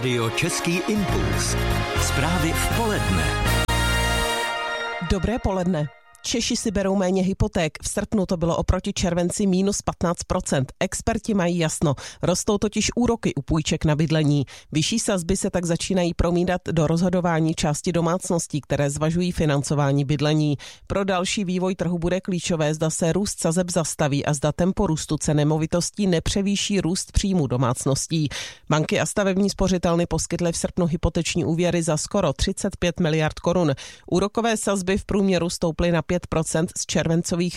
Radio Český impuls. Zprávy v poledne. Dobré poledne. Češi si berou méně hypoték. V srpnu to bylo oproti červenci minus 15%. Experti mají jasno. Rostou totiž úroky u půjček na bydlení. Vyšší sazby se tak začínají promítat do rozhodování části domácností, které zvažují financování bydlení. Pro další vývoj trhu bude klíčové, zda se růst sazeb zastaví a zda tempo růstu cen nemovitostí nepřevýší růst příjmů domácností. Banky a stavební spořitelny poskytly v srpnu hypoteční úvěry za skoro 35 miliard korun. Úrokové sazby v průměru stouply na 5% z červencových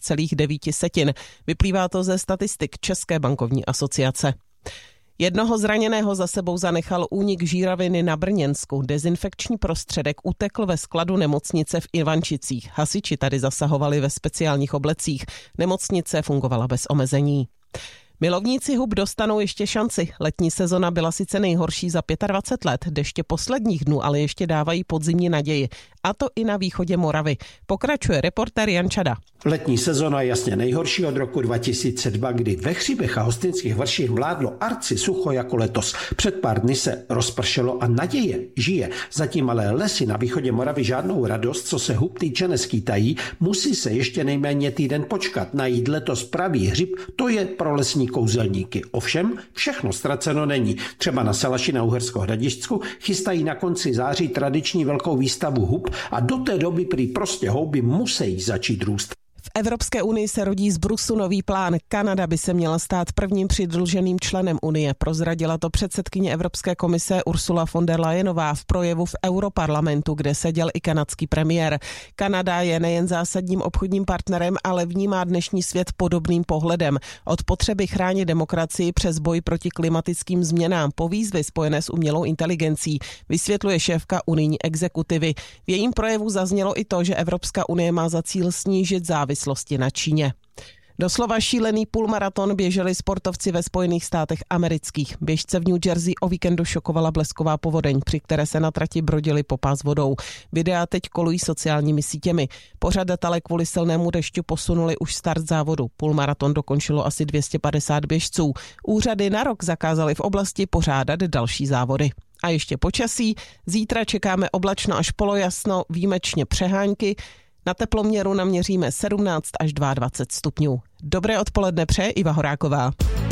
4,9. Vyplývá to ze statistik České bankovní asociace. Jednoho zraněného za sebou zanechal únik žíraviny na Brněnsku. Dezinfekční prostředek utekl ve skladu nemocnice v Ivančicích. Hasiči tady zasahovali ve speciálních oblecích. Nemocnice fungovala bez omezení. Milovníci hub dostanou ještě šanci. Letní sezona byla sice nejhorší za 25 let, deště posledních dnů ale ještě dávají podzimní naději. A to i na východě Moravy. Pokračuje reportér Jan Čada. Letní sezona je jasně nejhorší od roku 2002, kdy ve Hřibech a Hostinských vrších vládlo arci sucho jako letos. Před pár dny se rozpršelo a naděje žije. Zatím ale lesy na východě Moravy žádnou radost, co se hub týče, neskýtají. Musí se ještě nejméně týden počkat. Najít letos pravý hřib, to je pro lesní kouzelníky. Ovšem, všechno ztraceno není. Třeba na Salaši na Uhersko-Hradišťsku chystají na konci září tradiční velkou výstavu hub a do té doby prý prostě houby musí začít růst. V Evropské unii se rodí z brusu nový plán. Kanada by se měla stát prvním přidruženým členem Unie. Prozradila to předsedkyně Evropské komise Ursula von der Leyenová v projevu v Europarlamentu, kde seděl i kanadský premiér. Kanada je nejen zásadním obchodním partnerem, ale vnímá dnešní svět podobným pohledem. Od potřeby chránit demokracii přes boj proti klimatickým změnám po výzvy spojené s umělou inteligencí, vysvětluje šéfka unijní exekutivy. V jejím projevu zaznělo i to, že Evropská unie má za cíl snížit závislosti na Číně. Doslova šílený půlmaraton běželi sportovci ve Spojených státech amerických. Běžce v New Jersey o víkendu šokovala blesková povodeň, při které se na trati brodili po pás vodou. Videa teď kolují sociálními sítěmi. Pořadatelé kvůli silnému dešťu posunuli už start závodu. Půlmaraton dokončilo asi 250 běžců. Úřady na rok zakázaly v oblasti pořádat další závody. A ještě počasí. Zítra čekáme oblačno až polojasno, výjimečně přehánky. Na teploměru naměříme 17 až 22 stupňů. Dobré odpoledne přeje Iva Horáková.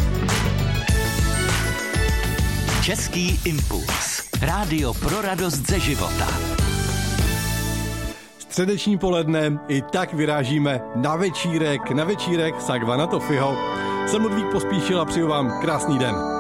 Český impuls. Rádio pro radost ze života. Středeční poledne, i tak vyrážíme na večírek Sagvana Tofiho. Jsem Ludvík Pospíšil a přeju vám krásný den.